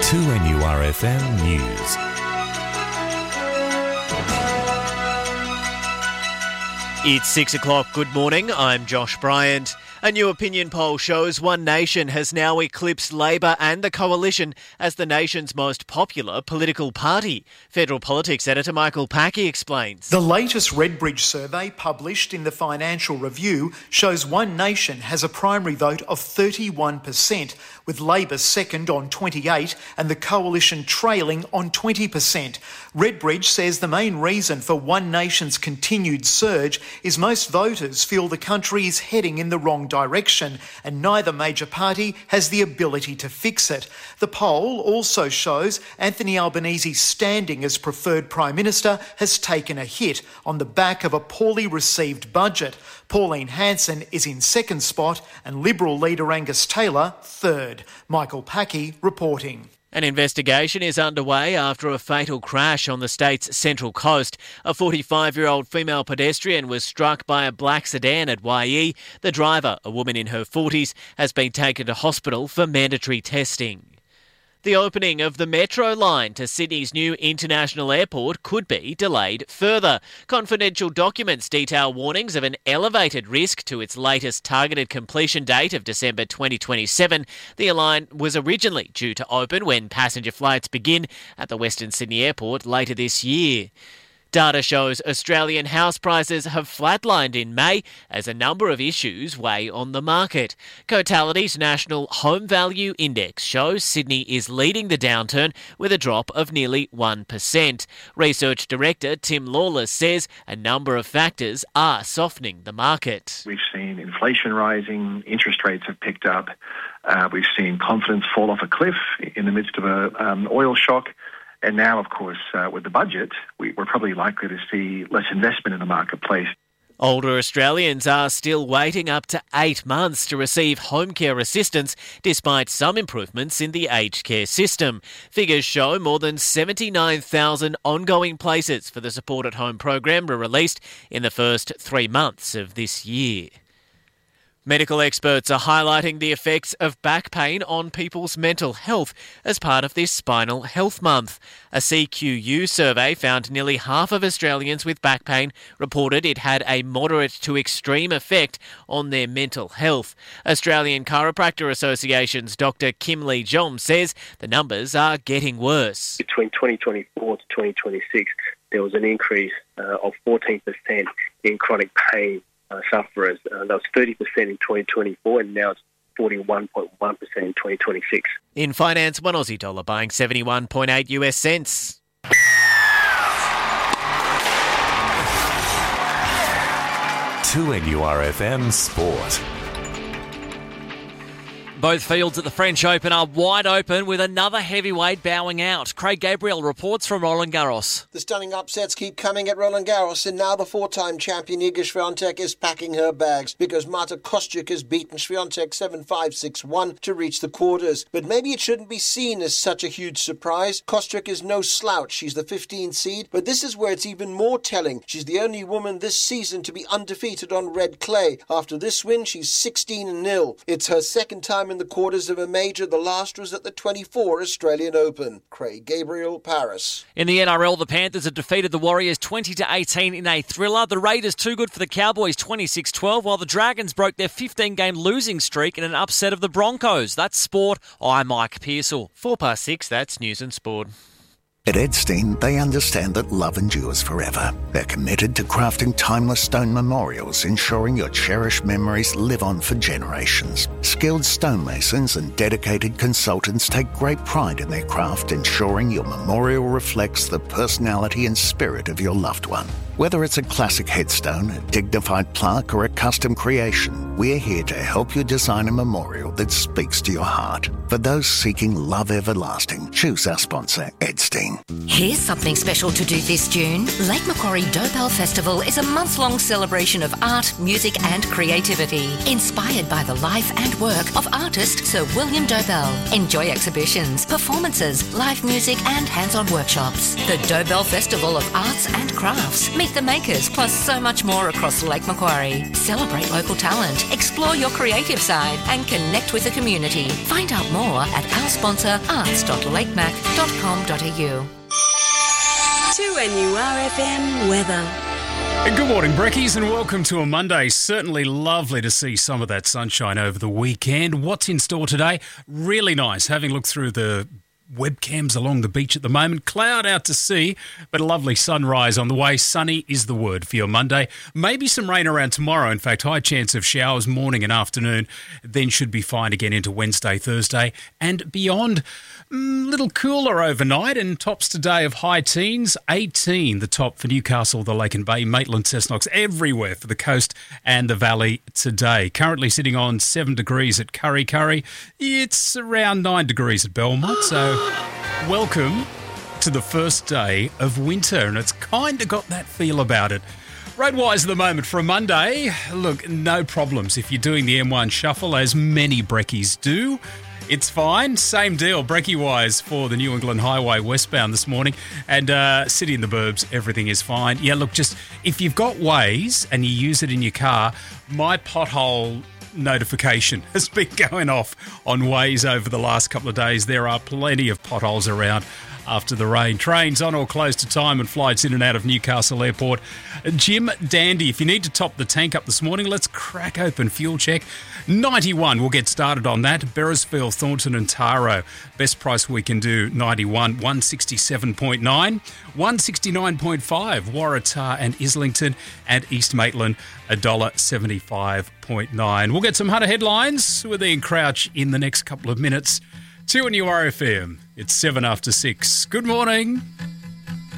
2NURFM News. It's 6 o'clock. Good morning. I'm Josh Bryant. A new opinion poll shows One Nation has now eclipsed Labor and the Coalition as the nation's most popular political party. Federal Politics editor Michael Packey explains. The latest Redbridge survey published in the Financial Review shows One Nation has a primary vote of 31%, with Labor second on 28% and the Coalition trailing on 20%. Redbridge says the main reason for One Nation's continued surge is most voters feel the country is heading in the wrong direction and neither major party has the ability to fix it. The poll also shows Anthony Albanese's standing as preferred Prime Minister has taken a hit on the back of a poorly received budget. Pauline Hanson is in second spot and Liberal leader Angus Taylor third. Michael Packey reporting. An investigation is underway after a fatal crash on the state's central coast. A 45-year-old female pedestrian was struck by a black sedan at YE. The driver, a woman in her 40s, has been taken to hospital for mandatory testing. The opening of the Metro line to Sydney's new international airport could be delayed further. Confidential documents detail warnings of an elevated risk to its latest targeted completion date of December 2027. The line was originally due to open when passenger flights begin at the Western Sydney Airport later this year. Data shows Australian house prices have flatlined in May as a number of issues weigh on the market. Cotality's National Home Value Index shows Sydney is leading the downturn with a drop of nearly 1%. Research Director Tim Lawless says a number of factors are softening the market. We've seen inflation rising, interest rates have picked up, we've seen confidence fall off a cliff in the midst of an oil shock. And now, of course, with the budget, we're probably likely to see less investment in the marketplace. Older Australians are still waiting up to 8 months to receive home care assistance, despite some improvements in the aged care system. Figures show more than 79,000 ongoing places for the Support at Home program were released in the first 3 months of this year. Medical experts are highlighting the effects of back pain on people's mental health as part of this Spinal Health Month. A CQU survey found nearly half of Australians with back pain reported it had a moderate to extreme effect on their mental health. Australian Chiropractor Association's Dr. Kim Lee Jom says the numbers are getting worse. Between 2024 to 2026, there was an increase of 14% in chronic pain sufferers. That was 30% in 2024 and now it's 41.1% in 2026. In finance, one Aussie dollar buying 71.8 US cents. To NURFM Sport. Both fields at the French Open are wide open with another heavyweight bowing out. Craig Gabriel reports from Roland Garros. The stunning upsets keep coming at Roland Garros, and now the four-time champion Iga Swiatek is packing her bags because Marta Kostyuk has beaten Swiatek 7-5, 6-1 to reach the quarters. But maybe it shouldn't be seen as such a huge surprise. Kostyuk is no slouch. She's the 15th seed, but this is where it's even more telling. She's the only woman this season to be undefeated on red clay. After this win, she's 16-0. It's her second time in the quarters of a major. The last was at the 24 Australian Open. Craig Gabriel, Paris. In the NRL, the Panthers have defeated the Warriors 20-18 in a thriller. The Raiders too good for the Cowboys 26-12, while the Dragons broke their 15-game losing streak in an upset of the Broncos. That's sport. I'm Mike Pearsall. 6:04, that's News and Sport. At Edstein, they understand that love endures forever. They're committed to crafting timeless stone memorials, ensuring your cherished memories live on for generations. Skilled stonemasons and dedicated consultants take great pride in their craft, ensuring your memorial reflects the personality and spirit of your loved one. Whether it's a classic headstone, a dignified plaque, or a custom creation, we're here to help you design a memorial that speaks to your heart. For those seeking love everlasting, choose our sponsor, Edstein. Here's something special to do this June. Lake Macquarie Dobell Festival is a month-long celebration of art, music and creativity, inspired by the life and and work of artist Sir William Dobell. Enjoy exhibitions, performances, live music and hands-on workshops. The Dobell Festival of Arts and Crafts. Meet the makers plus so much more across Lake Macquarie. Celebrate local talent, explore your creative side and connect with the community. Find out more at our sponsor arts.lakemac.com.au. 2NURFM weather. Good morning, Brekkies, and welcome to a Monday. Certainly lovely to see some of that sunshine over the weekend. What's in store today? Really nice. Having looked through the webcams along the beach at the moment. Cloud out to sea, but a lovely sunrise on the way. Sunny is the word for your Monday. Maybe some rain around tomorrow. In fact, high chance of showers morning and afternoon. Then should be fine again into Wednesday, Thursday and beyond. Little cooler overnight and tops today of high teens. 18 the top for Newcastle, the Lake and Bay, Maitland, Cessnock, everywhere for the coast and the valley today. Currently sitting on 7 degrees at Curry Curry. It's around 9 degrees at Belmont. So welcome to the first day of winter, and it's kind of got that feel about it. Roadwise at the moment for a Monday. Look, no problems if you're doing the M1 shuffle, as many brekkies do. It's fine. Same deal, brekkie-wise, for the New England Highway westbound this morning. And City in the Burbs, everything is fine. Yeah, look, just if you've got Waze and you use it in your car, my pothole notification has been going off on Waze over the last couple of days. There are plenty of potholes around after the rain. Trains on or close to time and flights in and out of Newcastle Airport. Jim Dandy, if you need to top the tank up this morning, let's crack open fuel check. 91, we'll get started on that. Beresfield, Thornton and Taro. Best price we can do, 91, 167.9. 169.5, Waratah and Islington, and East Maitland, $1.75.9. We'll get some Hunter headlines with Ian Crouch in the next couple of minutes. 2NURFM, it's 7 after 6. Good morning.